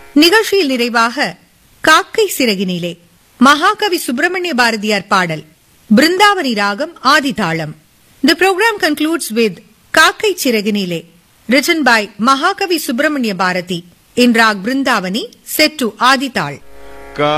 நிகழ்ச்சியில் நிறைவாக காக்கை சிறகினிலே மகாகவி சுப்பிரமணிய பாரதியார் பாடல் பிருந்தாவனி ராகம் ஆதிதாளம். The program concludes with Kakai Chiraginile, written by Mahakavi Subramanya Bharati in Rag Brindavani, set to Adi Tal.